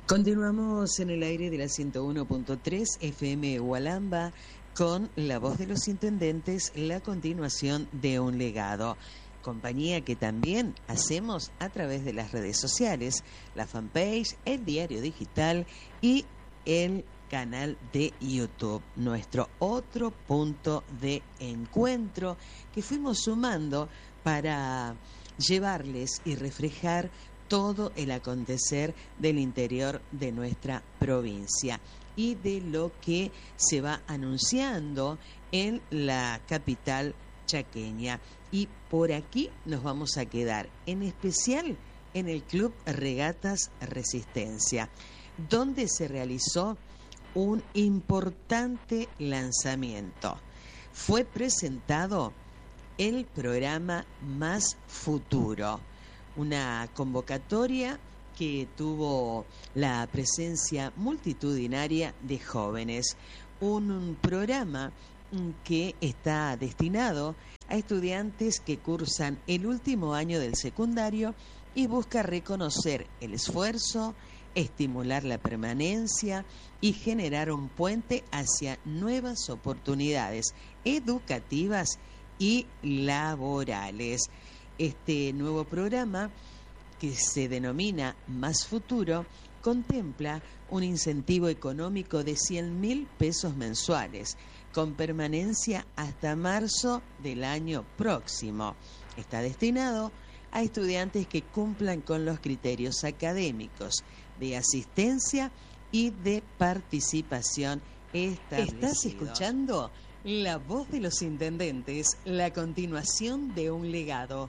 Continuamos en el aire de la 101.3 FM Hualamba con La Voz de los Intendentes, la continuación de un legado. Compañía que también hacemos a través de las redes sociales, la fanpage, el diario digital y el canal de YouTube. Nuestro otro punto de encuentro que fuimos sumando para llevarles y reflejar todo el acontecer del interior de nuestra provincia y de lo que se va anunciando en la capital chaqueña. Y por aquí nos vamos a quedar, en especial en el Club Regatas Resistencia, donde se realizó un importante lanzamiento. Fue presentado el programa Más Futuro, una convocatoria que tuvo la presencia multitudinaria de jóvenes, un programa que está destinado a estudiantes que cursan el último año del secundario y busca reconocer el esfuerzo, estimular la permanencia y generar un puente hacia nuevas oportunidades educativas y laborales. Este nuevo programa, que se denomina Más Futuro, contempla un incentivo económico de 100.000 pesos mensuales, con permanencia hasta marzo del año próximo. Está destinado a estudiantes que cumplan con los criterios académicos, de asistencia y de participación establecidos. ¿Estás escuchando? La Voz de los Intendentes, la continuación de un legado.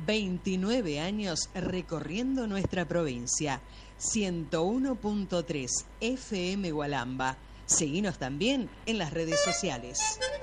29 años recorriendo nuestra provincia. 101.3 FM Hualamba. Seguinos también en las redes sociales.